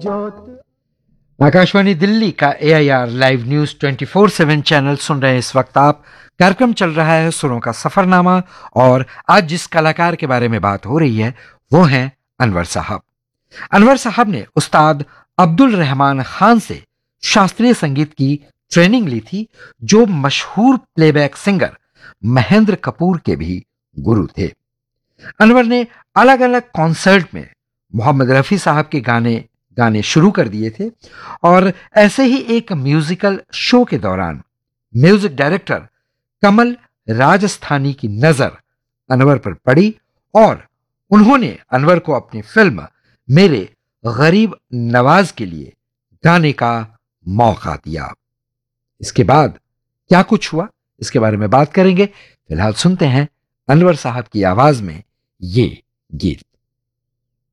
आकाशवाणी दिल्ली का AIR live news 24/7 channel सुन रहे हैं इस वक्त आप। कार्यक्रम चल रहा है सुरों का सफरनामा और आज जिस कलाकार के बारे में बात हो रही है वो हैं अनवर साहब। अनवर साहब ने उस्ताद अब्दुल रहमान खान से शास्त्रीय संगीत की ट्रेनिंग ली थी, जो मशहूर प्लेबैक सिंगर महेंद्र कपूर के भी गुरु थे। अनवर ने अलग अलग कॉन्सर्ट में मोहम्मद रफी साहब के गाने शुरू कर दिए थे और ऐसे ही एक म्यूजिकल शो के दौरान म्यूजिक डायरेक्टर कमल राजस्थानी की नजर अनवर पर पड़ी और उन्होंने अनवर को अपनी फिल्म मेरे गरीब नवाज के लिए गाने का मौका दिया। इसके बाद क्या कुछ हुआ इसके बारे में बात करेंगे। फिलहाल सुनते हैं अनवर साहब की आवाज में ये गीत।